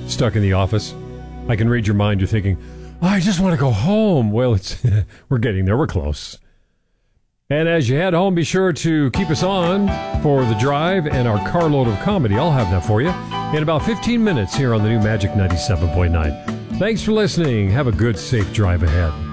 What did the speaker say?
stuck in the office. I can read your mind. You're thinking, oh, I just want to go home. Well, we're getting there. We're close. And as you head home, be sure to keep us on for The Drive and our carload of comedy. I'll have that for you in about 15 minutes here on the new Magic 97.9. Thanks for listening. Have a good, safe drive ahead.